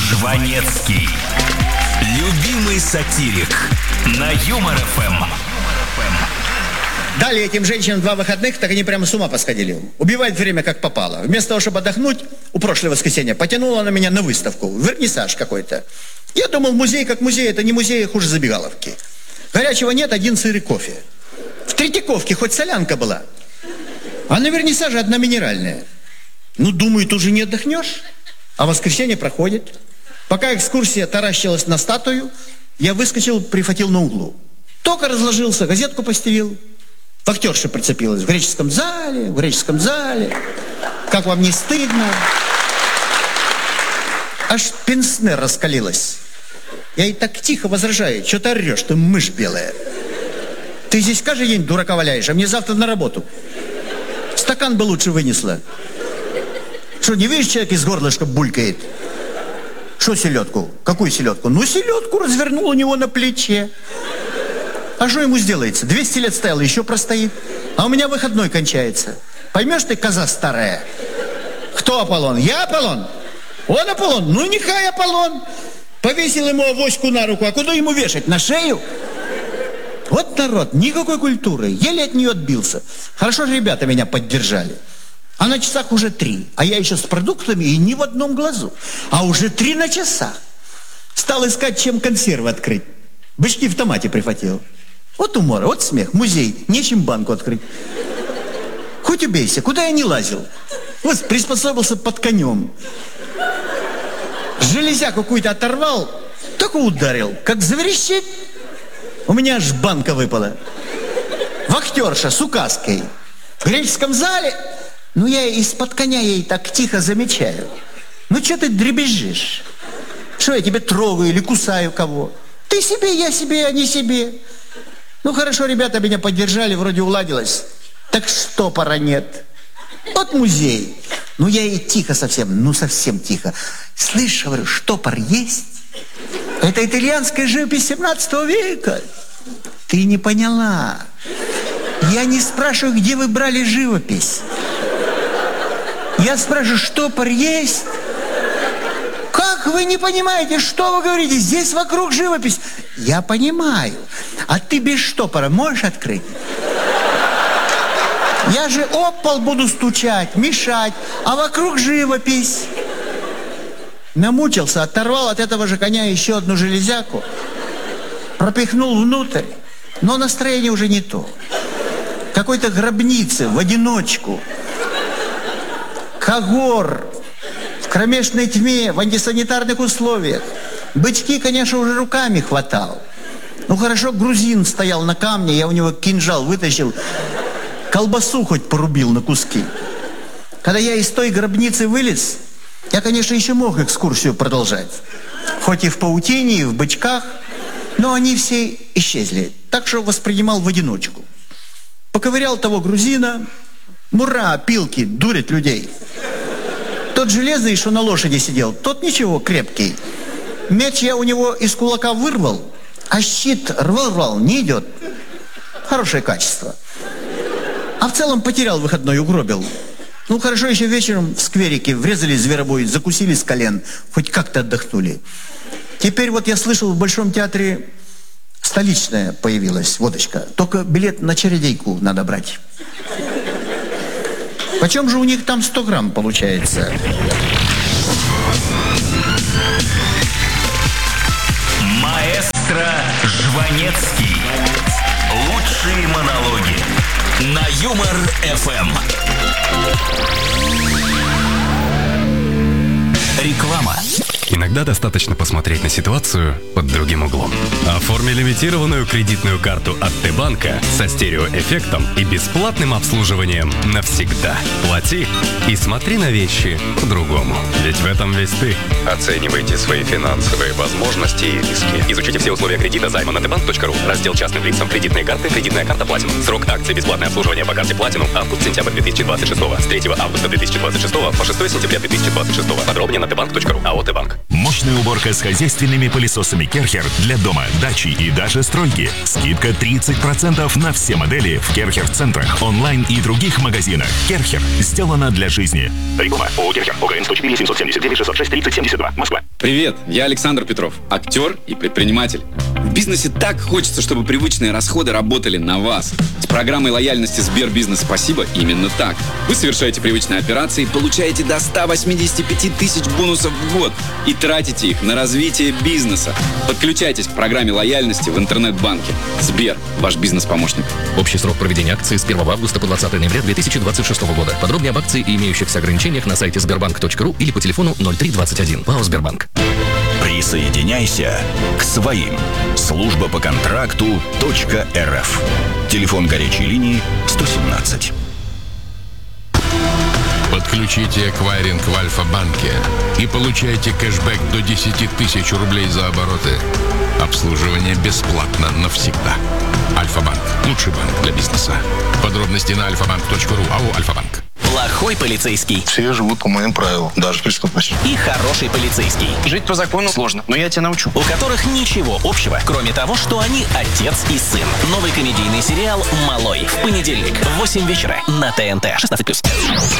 Жванецкий. Любимый сатирик. На Юмор ФМ. Дали этим женщинам 2 выходных, так они прямо с ума посходили. Убивать время как попало. Вместо того, чтобы отдохнуть, у прошлого воскресенья потянула она меня на выставку. Вернисаж какой-то. Я думал, музей как музей, это не музей, а хуже забегаловки. Горячего нет, 1 сыр и кофе. В Третьяковке хоть солянка была. А на вернисаже 1 минеральная. Ну, думаю, тут же не отдохнешь. А воскресенье проходит. Пока экскурсия таращилась на статую, я выскочил, прихватил на углу. Только разложился, газетку постелил. Вахтерша прицепилась. В греческом зале, в греческом зале. Как вам не стыдно? Аж пенсне раскалилась. Я ей так тихо возражаю. Что ты орешь, ты мышь белая. Ты здесь каждый день дурака валяешь, а мне завтра на работу. Стакан бы лучше вынесла. Что, не видишь, человек из горлышка булькает? Что селедку? Какую селедку? Ну, селедку развернул у него на плече. А что ему сделается? 200 лет стоял, еще простоит. А у меня выходной кончается. Поймешь ты, коза старая? Кто Аполлон? Я Аполлон? Он Аполлон? Ну, нехай Аполлон. Повесил ему авоську на руку. А куда ему вешать? На шею? Вот народ, никакой культуры. Еле от нее отбился. Хорошо же ребята меня поддержали. А на часах уже 3. А я еще с продуктами и ни в одном глазу. А уже 3 на часах. Стал искать, чем консервы открыть. Бычки в томате прихватил. Вот умора, вот смех, музей, нечем банку открыть. Хоть убейся, куда я не лазил. Вот приспособился под конем. Железяку какую-то оторвал, только ударил, как заверещит. У меня аж банка выпала. Вахтерша с указкой. В греческом зале, ну я из-под коня ей так тихо замечаю. Ну что ты дребезжишь? Что я тебе трогаю или кусаю кого? Ты себе, я себе, а не себе. Ну хорошо, ребята меня поддержали, вроде уладилось. Так штопора нет. Вот музей. Ну я и тихо совсем, ну совсем тихо. Слышь, говорю, штопор есть? Это итальянская живопись 17 века. Ты не поняла. Я не спрашиваю, где вы брали живопись. Я спрашиваю, штопор есть? Как вы не понимаете, что вы говорите? Здесь вокруг живопись. Я понимаю. А ты без штопора можешь открыть? Я же об пол буду стучать, мешать, а вокруг живопись. Намучился, оторвал от этого же коня еще 1 железяку, пропихнул внутрь, но настроение уже не то. Какой-то гробницы в одиночку. Когор. В кромешной тьме, в антисанитарных условиях. Бычки, конечно, уже руками хватал. Ну хорошо, грузин стоял на камне, я у него кинжал вытащил, колбасу хоть порубил на куски. Когда я из той гробницы вылез, я, конечно, еще мог экскурсию продолжать. Хоть и в паутине, и в бычках, но они все исчезли. Так что воспринимал в одиночку. Поковырял того грузина, мура, пилки, дурят людей. Тот железный, что на лошади сидел, тот ничего, крепкий. Меч я у него из кулака вырвал, а щит рвал, не идет. Хорошее качество. А в целом потерял выходной, угробил. Ну, хорошо, еще вечером в скверике врезали зверобой, закусили с колен, хоть как-то отдохнули. Теперь вот я слышал, в Большом театре столичная появилась водочка. Только билет на чародейку надо брать. Почем же у них там 100 грамм получается? Маэстро Жванецкий. Лучшие монологи. На Юмор ФМ. Реклама. Иногда достаточно посмотреть на ситуацию под другим углом. Оформи лимитированную кредитную карту от Т-банка со стереоэффектом и бесплатным обслуживанием навсегда. Плати и смотри на вещи по-другому. Ведь в этом весь ты. Оценивайте свои финансовые возможности и риски. Изучите все условия кредита займа на tbank.ru. Раздел частным лицам кредитные карты, кредитная карта Platinum. Срок акции бесплатное обслуживание по карте Platinum август-сентябрь 2026. С 3 августа 2026 по 6 сентября 2026. Подробнее на tbank.ru. АО Т-банк. Мощная уборка с хозяйственными пылесосами Керхер для дома, дачи и даже стройки. Скидка 30% на все модели в Керхер-центрах, онлайн и других магазинах. Керхер сделана для жизни. Реклама. ООО «Керхер». ОГРН 104 779 606 30 72. Москва. Привет, я Александр Петров, актер и предприниматель. В бизнесе так хочется, чтобы привычные расходы работали на вас. С программой лояльности Сбербизнес «Спасибо» именно так. Вы совершаете привычные операции, получаете до 185 тысяч бонусов в год и тратите их на развитие бизнеса. Подключайтесь к программе лояльности в интернет-банке. Сбер, ваш бизнес-помощник. Общий срок проведения акции с 1 августа по 20 ноября 2026 года. Подробнее об акции и имеющихся ограничениях на сайте sberbank.ru или по телефону 0321. ПАО «Сбербанк». Присоединяйся к своим. Служба по контракту .рф. Телефон горячей линии 117. Подключите эквайринг в Альфа-банке и получайте кэшбэк до 10 тысяч рублей за обороты. Обслуживание бесплатно навсегда. Альфа-банк. Лучший банк для бизнеса. Подробности на alfabank.ru. АО «Альфа-банк». Плохой полицейский Все живут по моим правилам, даже преступность. и хороший полицейский, Жить по закону сложно, но я тебя научу. у которых ничего общего, кроме того, что они отец и сын. Новый комедийный сериал «Малой» в понедельник в 8 вечера на ТНТ. 16+.